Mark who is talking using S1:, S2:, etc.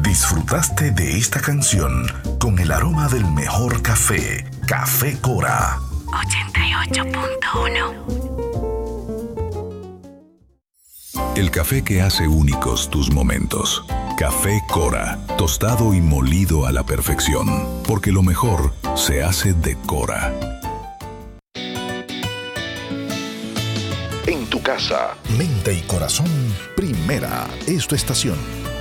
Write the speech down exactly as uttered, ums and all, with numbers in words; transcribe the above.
S1: Disfrutaste de esta canción con el aroma del mejor café, Café Cora.
S2: ochenta y ocho punto uno.
S3: El café que hace únicos tus momentos. Café Cora, tostado y molido a la perfección, porque lo mejor se hace de Cora.
S1: En tu casa, mente y corazón, Primera es tu estación.